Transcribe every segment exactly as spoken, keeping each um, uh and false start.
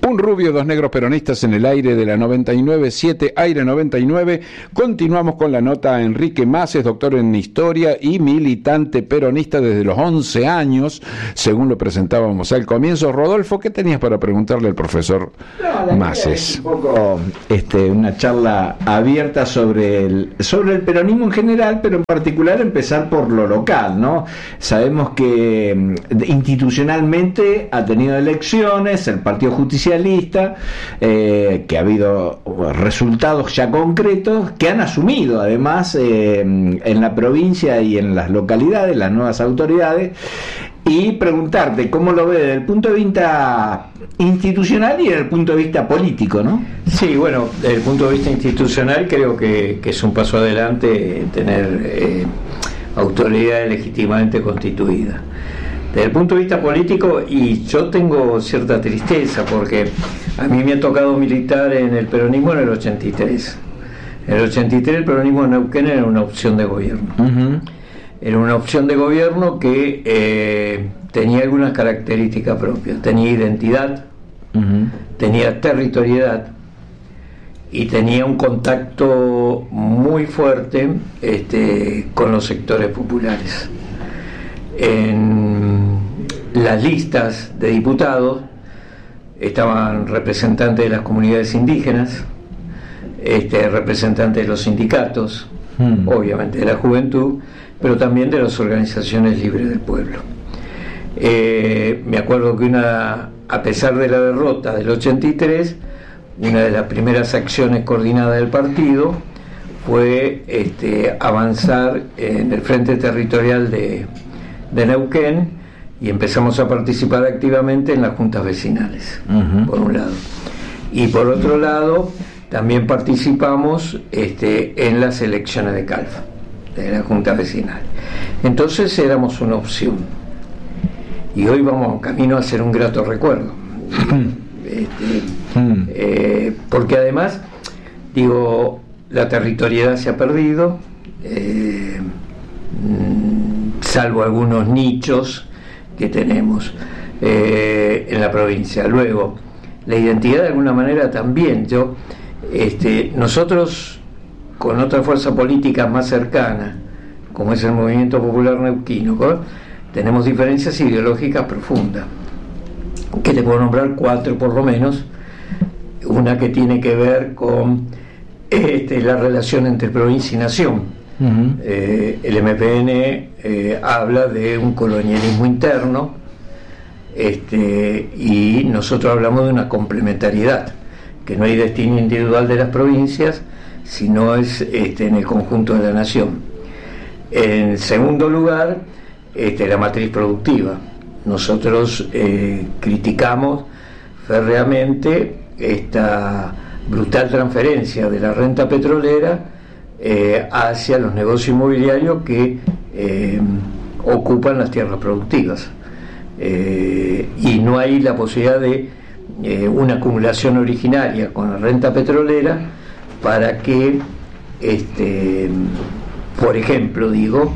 Un rubio, dos negros peronistas en el aire de la noventa y nueve siete, Aire noventa y nueve. Continuamos con la nota a Enrique Maces, doctor en Historia y militante peronista desde los once años, según lo presentábamos al comienzo. Rodolfo, ¿qué tenías para preguntarle al profesor no, Maces? Un poco este, una charla abierta sobre el, sobre el peronismo en general, pero en particular empezar por lo local, ¿no? Sabemos que institucionalmente ha tenido elecciones, el Partido Justicialista, eh, que ha habido resultados ya concretos que han asumido además eh, en la provincia y en las localidades las nuevas autoridades, y preguntarte cómo lo ve desde el punto de vista institucional y desde el punto de vista político, ¿no? Sí, bueno, desde el punto de vista institucional creo que, que es un paso adelante tener eh, autoridades legítimamente constituidas. Desde el punto de vista político, y yo tengo cierta tristeza porque a mí me ha tocado militar en el peronismo en el ochenta y tres. En el ochenta y tres el peronismo de Neuquén era una opción de gobierno. Uh-huh. Era una opción de gobierno que eh, tenía algunas características propias. Tenía identidad, uh-huh. tenía territorialidad y tenía un contacto muy fuerte este, con los sectores populares. En las listas de diputados estaban representantes de las comunidades indígenas, este, representantes de los sindicatos, hmm. obviamente de la juventud, pero también de las organizaciones libres del pueblo. Eh, me acuerdo que una, a pesar de la derrota del ochenta y tres, una de las primeras acciones coordinadas del partido fue este, avanzar en el frente territorial de de Neuquén, y empezamos a participar activamente en las juntas vecinales, uh-huh. por un lado, y por otro lado también participamos este, en las elecciones de Calfa, de la junta vecinal. Entonces éramos una opción, y hoy vamos camino a ser un grato recuerdo, este, uh-huh. eh, porque además digo, la territorialidad se ha perdido, eh, salvo algunos nichos que tenemos eh, en la provincia. Luego, la identidad de alguna manera también. Yo, este, nosotros, con otra fuerza política más cercana, como es el Movimiento Popular Neuquino, tenemos diferencias ideológicas profundas, que te puedo nombrar cuatro por lo menos. Una que tiene que ver con este, la relación entre provincia y nación. Uh-huh. Eh, el M P N eh, habla de un colonialismo interno, este, y nosotros hablamos de una complementariedad, que no hay destino individual de las provincias, sino es este, en el conjunto de la nación. En segundo lugar, este, la matriz productiva. Nosotros eh, criticamos férreamente esta brutal transferencia de la renta petrolera Eh, hacia los negocios inmobiliarios que eh, ocupan las tierras productivas, eh, y no hay la posibilidad de eh, una acumulación originaria con la renta petrolera para que este, por ejemplo digo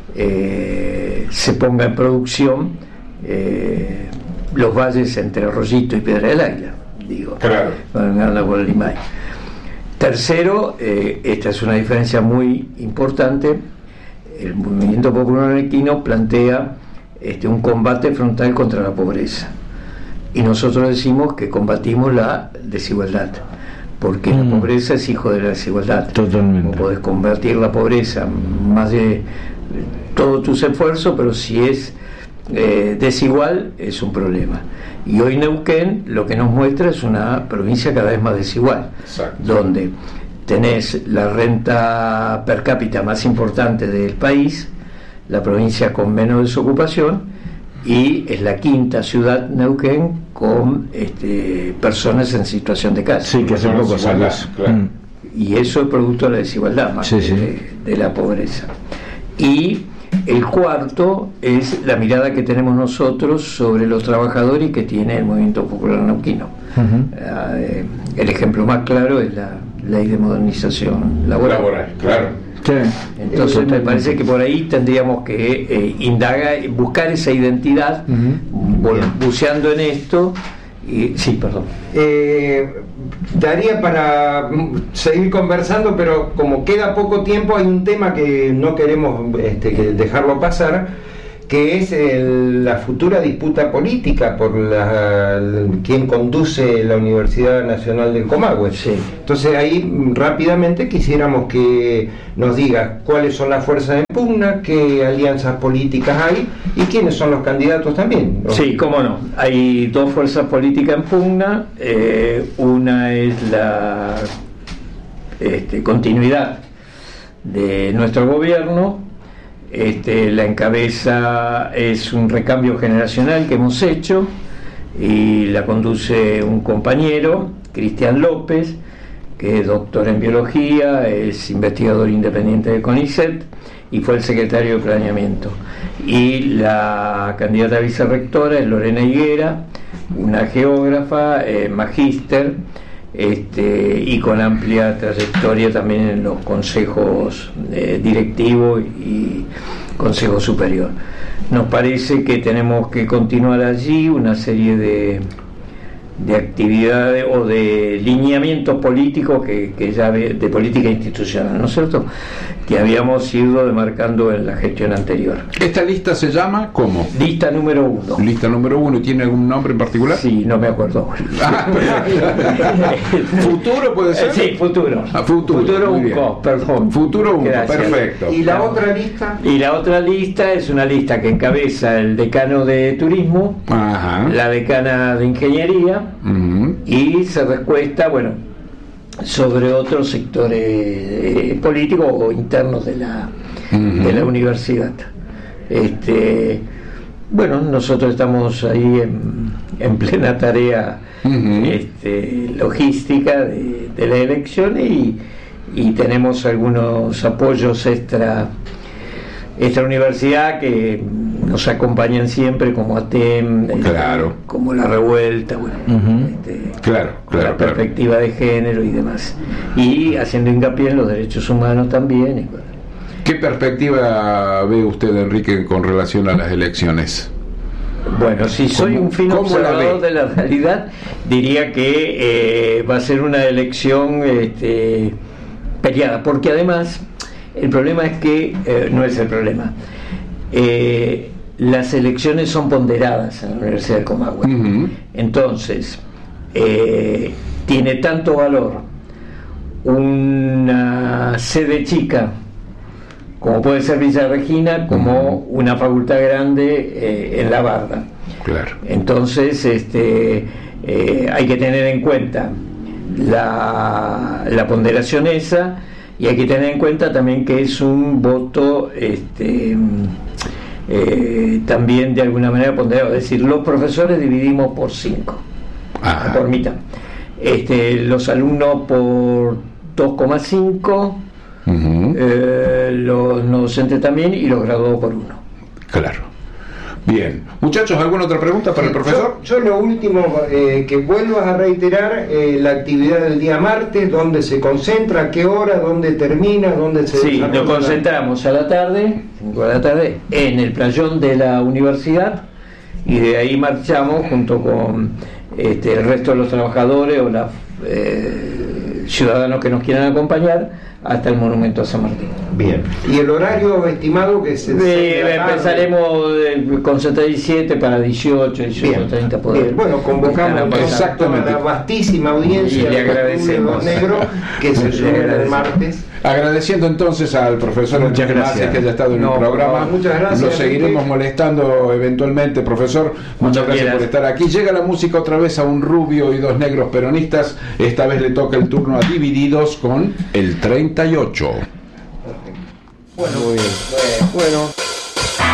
eh, se ponga en producción eh, los valles entre Arroyito y Piedra del Águila, digo, claro. Por el Limay. Tercero, eh, esta es una diferencia muy importante, el Movimiento Popular Neuquino plantea este, un combate frontal contra la pobreza, y nosotros decimos que combatimos la desigualdad, porque mm. la pobreza es hijo de la desigualdad. Totalmente. No podés combatir la pobreza más de todos tus esfuerzos, pero si es eh, desigual es un problema. Y hoy Neuquén lo que nos muestra es una provincia cada vez más desigual. Exacto. Donde tenés la renta per cápita más importante del país, la provincia con menos desocupación, y es la quinta ciudad, Neuquén, con este, personas en situación de calle. Sí, que hace poco salió. Claro. Y eso es producto de la desigualdad, más sí, de, sí. de la pobreza. Y el cuarto es la mirada que tenemos nosotros sobre los trabajadores y que tiene el Movimiento Popular Neuquino. Uh-huh. Eh, el ejemplo más claro es la ley de modernización laboral. Laboral, claro. Sí. Entonces me parece que por ahí tendríamos que eh, indagar, buscar esa identidad, uh-huh. buceando en esto, Y, sí, perdón. Eh, daría para seguir conversando, pero como queda poco tiempo, hay un tema que no queremos este, que dejarlo pasar, que es el, la futura disputa política por la, el, quien conduce la Universidad Nacional del Comahue. Sí. Entonces ahí rápidamente quisiéramos que nos diga cuáles son las fuerzas en pugna, qué alianzas políticas hay y quiénes son los candidatos también, ¿no? Sí, cómo no. Hay dos fuerzas políticas en pugna. Eh, una es la este, continuidad de nuestro gobierno. Este, la encabeza es un recambio generacional que hemos hecho y la conduce un compañero, Cristian López, que es doctor en biología, es investigador independiente de CONICET y fue el secretario de planeamiento. Y la candidata a vicerrectora es Lorena Higuera, una geógrafa, eh, magíster, Este, y con amplia trayectoria también en los consejos eh, directivos y consejo superior. Nos parece que tenemos que continuar allí una serie de, de actividades o de lineamientos políticos que, que ya de, de política institucional, ¿no es cierto?, que habíamos ido demarcando en la gestión anterior. ¿Esta lista se llama cómo? Lista número uno. Lista número uno. ¿Y tiene algún nombre en particular? Sí, no me acuerdo. Ah, ¿Futuro puede ser? Sí, futuro. Ah, futuro. Futuro Muy Unco, bien. perdón. Futuro Unco, Gracias. perfecto. ¿Y la otra lista? Y la otra lista es una lista que encabeza el decano de turismo, Ajá. la decana de ingeniería, Uh-huh. y se recuesta, bueno, sobre otros sectores eh, políticos o internos de la, uh-huh. de la universidad. Este, bueno, nosotros estamos ahí en, en plena tarea uh-huh. este, logística de, de la elección y, y tenemos algunos apoyos extra esta universidad que nos acompañan siempre, como A T E M, claro. eh, como La Revuelta, bueno, uh-huh. este, claro, claro, la claro. perspectiva de género y demás, y haciendo hincapié en los derechos humanos también. Y bueno. ¿Qué perspectiva ve usted, Enrique, con relación a las elecciones? Bueno, si soy un fino observador de la realidad, diría que eh, va a ser una elección este, peleada, porque además el problema es que, eh, no es el problema, eh, las elecciones son ponderadas en la Universidad del Comahue. Uh-huh. Entonces, eh, tiene tanto valor una sede chica, como puede ser Villa Regina, como uh-huh. una facultad grande eh, en La Barda. Claro. Entonces, este, eh, hay que tener en cuenta la, la ponderación esa. Y hay que tener en cuenta también que es un voto este, eh, también de alguna manera ponderado. Es decir, los profesores dividimos por cinco, Ajá. por mitad. Este, los alumnos por dos coma cinco, uh-huh. eh, los no docentes también y los graduados por uno. Claro. Bien. Muchachos, ¿alguna otra pregunta para el profesor? Yo, yo lo último, eh, que vuelvas a reiterar eh, la actividad del día martes, dónde se concentra, a qué hora, dónde termina, dónde se... Sí, nos concentramos a la tarde, cinco de la tarde, en el playón de la universidad, y de ahí marchamos junto con este, el resto de los trabajadores o los eh, ciudadanos que nos quieran acompañar hasta el monumento a San Martín. Bien. ¿Y el horario estimado que se... Eh, empezaremos con setenta y siete para dieciocho, dieciocho treinta poder. Bien. Bueno, convocamos exactamente a la vastísima audiencia y le agradecemos negro que se sume el martes. Agradeciendo entonces al profesor muchas gracias que haya estado en no, el programa. Muchas gracias. Lo seguiremos molestando eventualmente, profesor. Muchas gracias quieras. por estar aquí. Llega la música otra vez a un rubio y dos negros peronistas. Esta vez le toca el turno a Divididos con el treinta y ocho. Bueno, muy bien. Bueno. bueno.